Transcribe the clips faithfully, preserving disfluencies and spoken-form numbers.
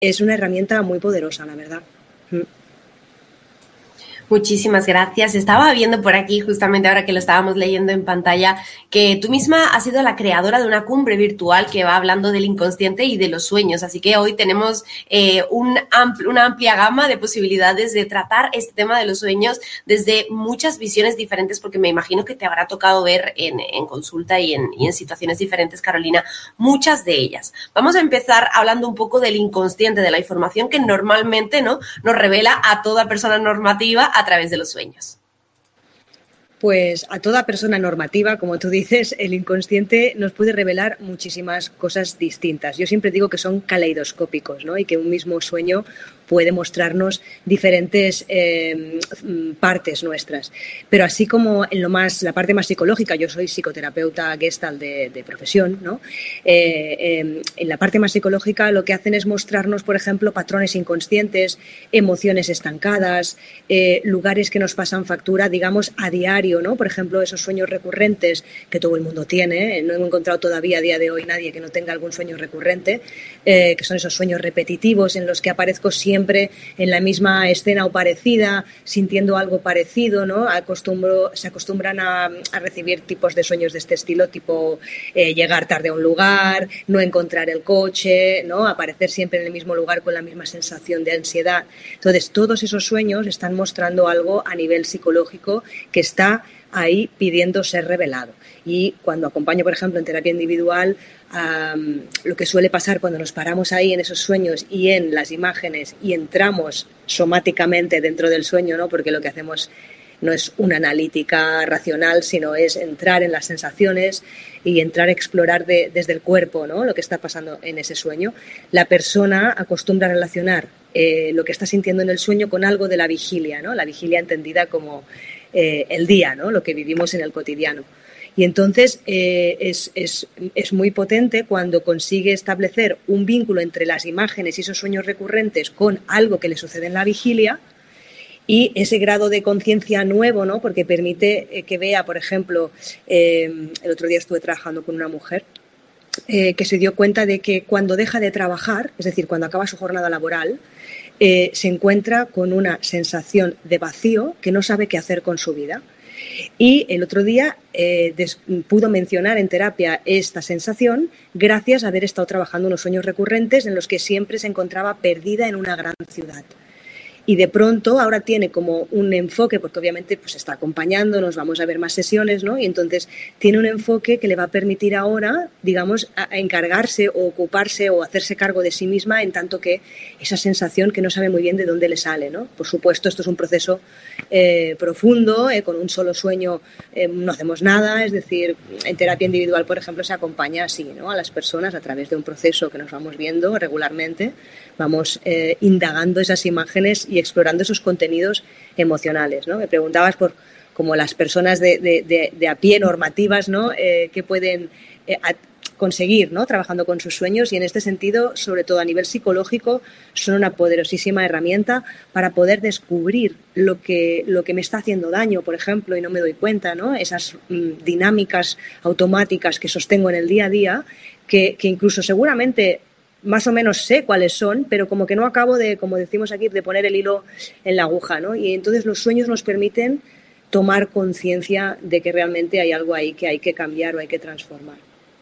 es una herramienta muy poderosa, la verdad. Mm. Muchísimas gracias. Estaba viendo por aquí, justamente ahora que lo estábamos leyendo en pantalla, que tú misma has sido la creadora de una cumbre virtual que va hablando del inconsciente y de los sueños. Así que hoy tenemos eh, un ampl- una amplia gama de posibilidades de tratar este tema de los sueños desde muchas visiones diferentes, porque me imagino que te habrá tocado ver en, en consulta y en, y en situaciones diferentes, Carolina, muchas de ellas. Vamos a empezar hablando un poco del inconsciente, de la información que normalmente, ¿no?, nos revela a toda persona normativa a través de los sueños. Pues a toda persona normativa, como tú dices, el inconsciente nos puede revelar muchísimas cosas distintas. Yo siempre digo que son caleidoscópicos, ¿no? Y que un mismo sueño puede mostrarnos diferentes eh, partes nuestras. Pero así como en lo más, la parte más psicológica, yo soy psicoterapeuta Gestalt de, de profesión, ¿no? Eh, eh, en la parte más psicológica lo que hacen es mostrarnos, por ejemplo, patrones inconscientes, emociones estancadas, eh, lugares que nos pasan factura, digamos, a diario, ¿no? Por ejemplo, esos sueños recurrentes que todo el mundo tiene, ¿eh? No he encontrado todavía a día de hoy nadie que no tenga algún sueño recurrente, eh, que son esos sueños repetitivos en los que aparezco siempre en la misma escena o parecida, sintiendo algo parecido, ¿no? Acostumbro, se acostumbran a, a recibir tipos de sueños de este estilo, tipo eh, llegar tarde a un lugar, no encontrar el coche, ¿no? Aparecer siempre en el mismo lugar con la misma sensación de ansiedad. Entonces, todos esos sueños están mostrando algo a nivel psicológico que está ahí pidiendo ser revelado. Y cuando acompaño, por ejemplo, en terapia individual, um, lo que suele pasar cuando nos paramos ahí en esos sueños y en las imágenes y entramos somáticamente dentro del sueño, ¿no? Porque lo que hacemos no es una analítica racional, sino es entrar en las sensaciones y entrar a explorar de, desde el cuerpo, ¿no? Lo que está pasando en ese sueño. La persona acostumbra a relacionar eh, lo que está sintiendo en el sueño con algo de la vigilia, ¿no? La vigilia entendida como eh, el día, ¿no? Lo que vivimos en el cotidiano. Y entonces eh, es, es, es muy potente cuando consigue establecer un vínculo entre las imágenes y esos sueños recurrentes con algo que le sucede en la vigilia, y ese grado de conciencia nuevo, ¿no? Porque permite eh, que vea, por ejemplo, eh, el otro día estuve trabajando con una mujer eh, que se dio cuenta de que cuando deja de trabajar, es decir, cuando acaba su jornada laboral, eh, se encuentra con una sensación de vacío que no sabe qué hacer con su vida. Y el otro día eh, des, pudo mencionar en terapia esta sensación gracias a haber estado trabajando unos sueños recurrentes en los que siempre se encontraba perdida en una gran ciudad. Y de pronto ahora tiene como un enfoque, porque obviamente pues está acompañando, nos vamos a ver más sesiones, ¿no? Y entonces tiene un enfoque que le va a permitir ahora, digamos, a, a encargarse o ocuparse o hacerse cargo de sí misma, en tanto que esa sensación que no sabe muy bien de dónde le sale, ¿no? Por supuesto, esto es un proceso eh, profundo, eh, con un solo sueño eh, no hacemos nada, es decir, en terapia individual, por ejemplo, se acompaña así, ¿no? A las personas a través de un proceso que nos vamos viendo regularmente, vamos eh, indagando esas imágenes y explorando esos contenidos emocionales, ¿no? Me preguntabas por como las personas de, de, de, de a pie normativas, ¿no? Eh, ¿Qué pueden eh, a, conseguir, ¿no? Trabajando con sus sueños, y en este sentido, sobre todo a nivel psicológico, son una poderosísima herramienta para poder descubrir lo que, lo que me está haciendo daño, por ejemplo, y no me doy cuenta, ¿no? Esas mm, dinámicas automáticas que sostengo en el día a día, que, que incluso seguramente más o menos sé cuáles son, pero como que no acabo de, como decimos aquí, de poner el hilo en la aguja, ¿no? Y entonces los sueños nos permiten tomar conciencia de que realmente hay algo ahí que hay que cambiar o hay que transformar.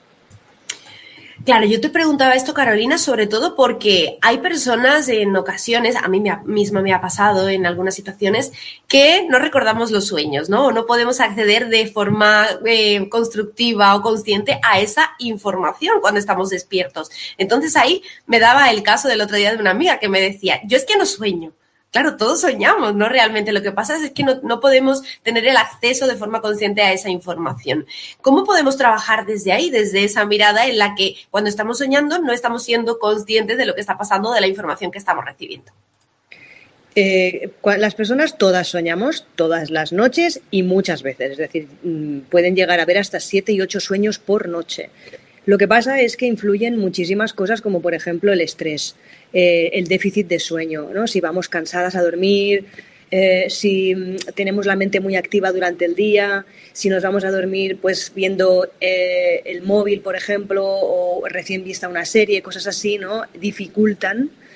Claro, yo te preguntaba esto, Carolina, sobre todo porque hay personas en ocasiones, a mí misma me ha pasado en algunas situaciones, que no recordamos los sueños, ¿no? O no podemos acceder de forma eh, constructiva o consciente a esa información cuando estamos despiertos. Entonces ahí me daba el caso del otro día de una amiga que me decía, yo es que no sueño. Claro, todos soñamos, ¿no? Realmente lo que pasa es que no, no podemos tener el acceso de forma consciente a esa información. ¿Cómo podemos trabajar desde ahí, desde esa mirada en la que cuando estamos soñando no estamos siendo conscientes de lo que está pasando, de la información que estamos recibiendo? Eh, las personas todas soñamos todas las noches y muchas veces, es decir, pueden llegar a ver hasta siete y ocho sueños por noche. Lo que pasa es que influyen muchísimas cosas, como por ejemplo el estrés, eh, el déficit de sueño, ¿no? Si vamos cansadas a dormir, eh, si tenemos la mente muy activa durante el día, si nos vamos a dormir pues viendo eh, el móvil, por ejemplo, o recién vista una serie, cosas así, ¿no? Dificultan